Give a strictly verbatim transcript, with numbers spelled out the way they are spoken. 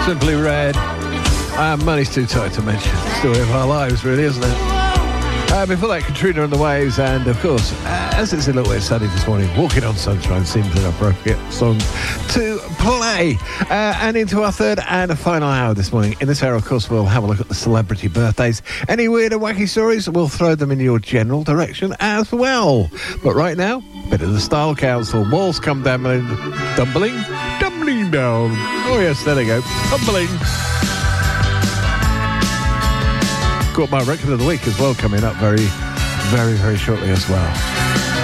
Simply Red. Uh, money's too tight to mention. Story of our lives, really, isn't it? Uh, before that, Katrina and the Waves, and of course, uh, as it's a little bit sunny this morning, Walking on Sunshine seems an appropriate song to play. Uh, and into our third and final hour this morning. In this hour, of course, we'll have a look at the celebrity birthdays. Any weird and wacky stories, we'll throw them in your general direction as well. But right now, bit of the Style Council. Walls come tumbling, tumbling, tumbling down. Oh yes, there they go, tumbling. Got my record of the week as well coming up very, very, very shortly as well.